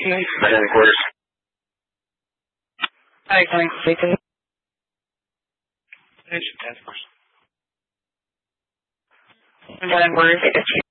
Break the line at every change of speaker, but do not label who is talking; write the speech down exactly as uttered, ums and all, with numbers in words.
Back in the quarters.
Hi, can I speak to you?
Task force.
Task force.